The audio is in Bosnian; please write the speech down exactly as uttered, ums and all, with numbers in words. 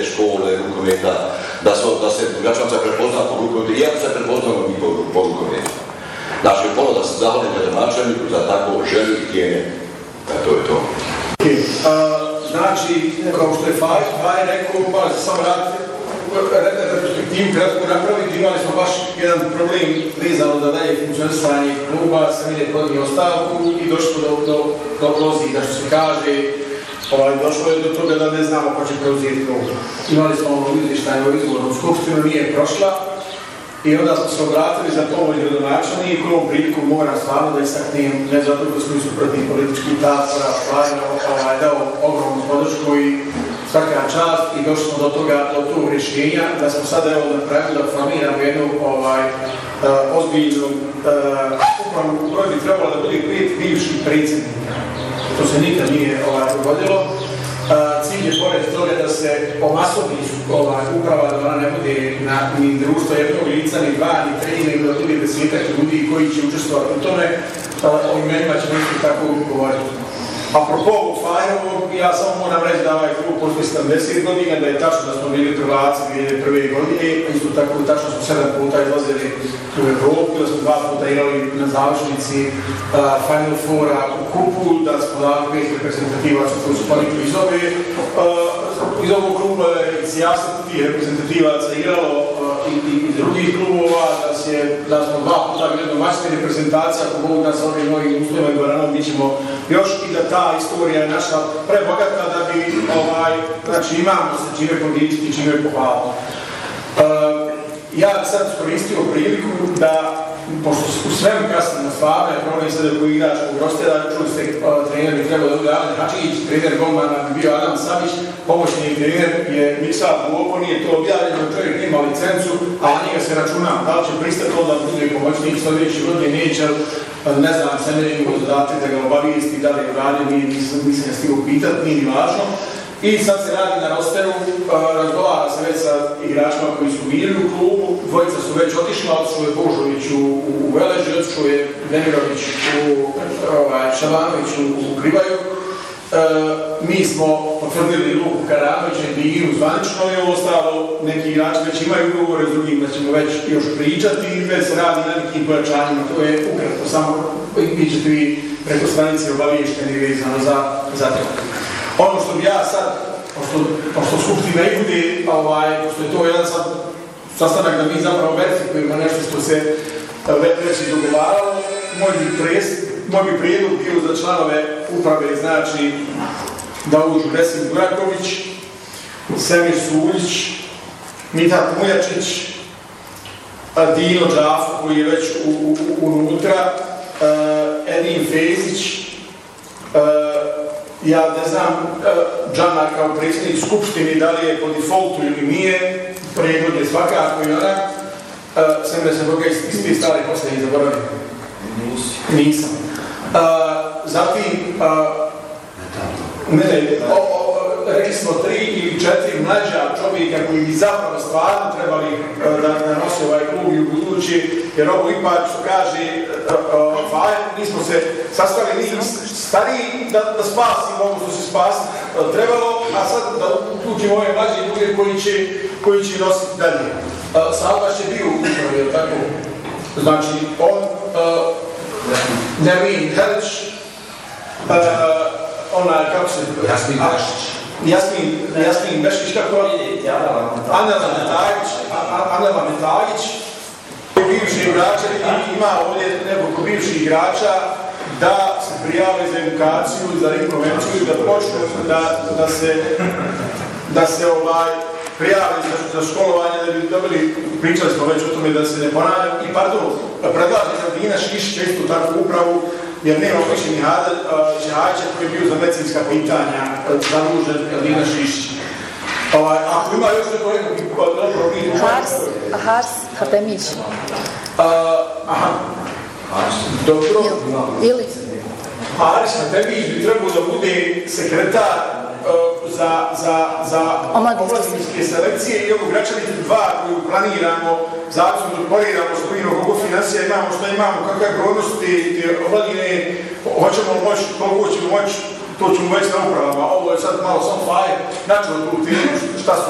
škole, rukometa, da se, da se Gračanca prepozna po rukometu, iako se prepoznamo mi po, po rukometu. Znači, polo da se zahvalim gradonačelniku za tako želju i tijene. E, to je to. Okay. Uh, znači, kao što je Faj, Faj rekao, malo se samo raditi, retrospektivu kratko napraviti, imali smo baš jedan problem vezano za dalje funkcionisanje kluba, sam ide podnije ostavku i došlo do, do, do prozida, što se kaže, ovaj, došlo je do toga da ne znamo ko će preuzeti klub. Imali smo ono izvještajno izbornu skupštinu, nije prošla i onda smo se obratili za pomoć gradonačelniku, ovom priliku moram stvarno da istaknem, ne zato da smo su protiv političkih tapora, stvarno ovaj, dao ogromnu podršku i svaka čast i došli smo do toga, do tog rješenja, da smo sada evo da pravimo, da formiramo jednu ovaj, uh, ozbiljnu uh, upravnu koju bi trebalo da bude pet bivših predsjednika. To se nikad nije ovaj, dogodilo. Uh, cilj je pored toga da se omasobi ovaj, uprava, da ona ne bude na, ni društvo jednog lica, ni dva, ni tri, nego da bude desetak ljudi koji će učestvovati u tome. Uh, o imenima ćemo isto tako govoriti. Apropo ovog Fajrovog, ja samo moram reći da ovaj klub postoji sedamdeset godina, da je tačno da smo bili prvaci dvije hiljade prve godine, isto tako tačno smo sedam puta izlazili u Evropu, da smo dva puta igrali na završnici uh, Final Fora u kupu, da smo dali pet reprezentativaca koji su panikli iz ove, uh, iz ovog kluba i sjasno tih reprezentativaca igralo uh, i, i iz drugih klubova, da, se, da smo dva puta bili domaćne reprezentacija, ako mogu da sa ovim novim uslovima i dvoranom mi ćemo još i da ta istorija je naša prebogata da bi, ovaj, znači imamo se čime podičiti i čime pohvaliti. Uh, ja sad iskoristio priliku da, pošto u svemu kasnimo stvarno, je problem sada koji igrač u Rosteda, čuli ste uh, trener bi trebao da bude Alen Hačić, trener Gombana bi bio Adam Savić, pomoćni trener je Miksal Buopo, nije to objavljeno, čovjek nema licencu, a njega se računa da li će pristati to da bude pomoćnik sljedeći godine, neće, ne znam, se ne imamo zadatak da ga obavijesti, da li je uradio, nije, nisam, nisam ga stigao pitati, nije ni važno. I sad se radi na rosteru, uh, razgovara se već sa igračima koji su bili u klubu, dvojica su već otišla, otišao je Božović u, u, u Veleži, otišao je Demirović u ovaj, Šabanović u, u Krivaju. Uh, mi smo potvrdili Luku Karanovića i Diginu zvanično i ovo ostalo, neki igrači već imaju ugovore s drugim, da ćemo već još pričati i već se radi na nekim pojačanjima, to je ukratko samo, vi ćete vi preko stranice obaviješteni vezano za, za to. Ono što bi ja sad, pošto, pošto skupština i bude, ovaj, pošto je to jedan sad sastanak da mi zapravo verifikujemo nešto što se već i dogovaralo, moj bi, pres, moj bi prijedlog bio za članove uprave, znači da uđu Resim Buraković, Semir Suljić, Mitat Muljačić, Dino Džafo koji je već u, u, unutra, uh, Edin Fezić, uh, ja ne znam, Džana kao predsjednik skupštini, da li je po defaultu ili nije, predvod je svakako i ona, sem da se toga iz tih stvari poslije zaboravim. Nisam. Uh, zatim, uh, ne, o, o, rekli smo tri ili četiri mlađa čovjeka koji bi zapravo stvarno trebali uh, da, da nose ovaj klub i u budući, jer ovo ipak što kaže uh, Fajer, mi smo se sastali mi stariji da, da spasimo ovo što se spasiti uh, trebalo, a sad da uključimo ove mlađe ljude koji će, koji će nositi dalje. Uh, Salvaš je bio upravo, je tako? Znači, on, uh, Nermin Helić, uh, ona, kako se... Jasmin Bešić. Jasmin, Jasmin Bešić, kako je? Anela Metagić, Anela Metagić, bivši igrača, ima ovdje nekoliko bivših igrača da se prijave za edukaciju, za rekonvenciju, da počnu da, da se, da se ovaj, prijave za, za školovanje, da bi dobili, pričali smo već o tome da se ne ponavljam, i pardon, predlažem za Dina Šišića isto takvu upravu, jer nema obični Hada Čehajića koji je bio za medicinska pitanja zadužen Dina Šišić. Ovaj, ako ima još neko neko dobro pitanje... Hars, Hars Hatemić. Aha. Dobro. Ili? Haris Hatemić bi trebao da bude sekretar za, za, za omladinske selekcije i ovo Gračanice dva koju planiramo, zavisno da planiramo što imamo, koliko financija imamo, što imamo, kakve pronosti te omladine, hoćemo moći, koliko ćemo moći, to ćemo već na upravama. Ovo je sad malo sam Fajer, načelo tu temu, šta su